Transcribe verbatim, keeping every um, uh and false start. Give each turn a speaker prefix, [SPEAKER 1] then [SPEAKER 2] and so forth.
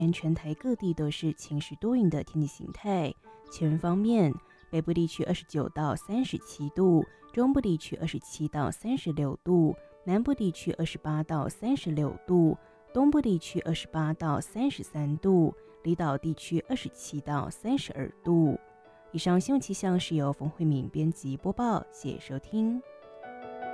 [SPEAKER 1] 全台各地都是晴时多云的天气形态。气温方面，北部地区二十九到三十七度，中部地区二十七到三十六度，南部地区二十八到三十六度，东部地区二十八到三十三度，离岛地区二十七到三十二度。以上新闻气象是由冯慧敏编辑播报，谢谢收听。